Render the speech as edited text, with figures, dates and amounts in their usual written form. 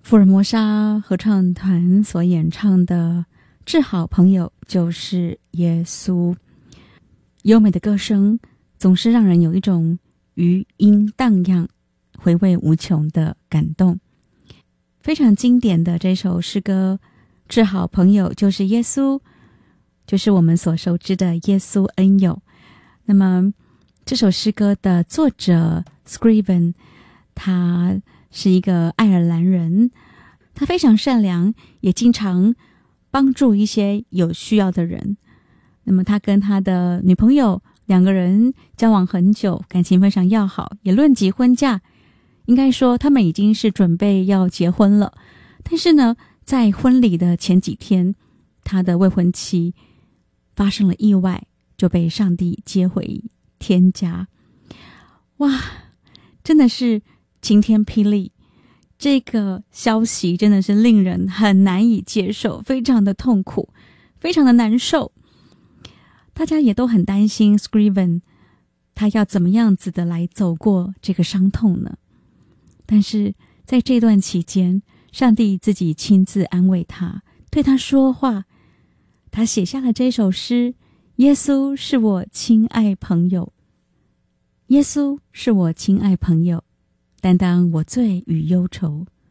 福尔摩沙合唱团所演唱的《治好朋友就是耶稣》，优美的歌声总是让人有一种余音荡漾、回味无穷的感动。非常经典的这首诗歌《治好朋友就是耶稣》，就是我们所熟知的耶稣恩友。那么这首诗歌的作者 Scriven， 他是一个爱尔兰人，他非常善良，也经常帮助一些有需要的人。那么他跟他的女朋友两个人交往很久，感情非常要好，也论及婚嫁，应该说他们已经是准备要结婚了。但是呢，在婚礼的前几天，他的未婚妻发生了意外，就被上帝接回天家。哇，真的是晴天霹雳，这个消息真的是令人很难以接受，非常的痛苦，非常的难受。大家也都很担心 Scriven 他要怎么样子的来走过这个伤痛呢？但是在这段期间，上帝自己亲自安慰他，对他说话。他写下了这首诗：耶稣是我亲爱朋友，耶稣是我亲爱朋友，担当我罪与忧愁。